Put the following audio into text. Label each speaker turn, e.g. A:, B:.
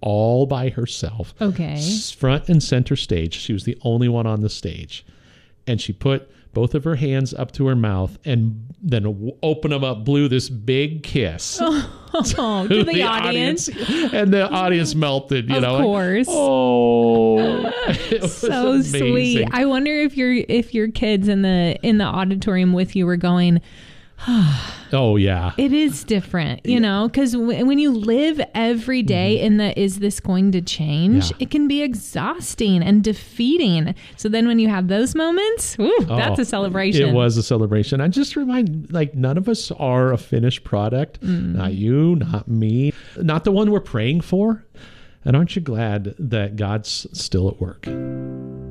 A: all by herself.
B: Okay.
A: Front and center stage. She was the only one on the stage. And she put both of her hands up to her mouth and then opened them up, blew this big kiss
B: to the audience.
A: And the audience melted, you know.
B: Of course.
A: It was
B: so
A: amazing.
B: Sweet. I wonder if your kids in the auditorium with you were going,
A: oh yeah,
B: it is different, you know, because when you live every day in the is this going to change, it can be exhausting and defeating. So then when you have those moments, that's a celebration.
A: It was a celebration. I just remind, like, none of us are a finished product. Not you, not me, not the one we're praying for. And aren't you glad that God's still at work?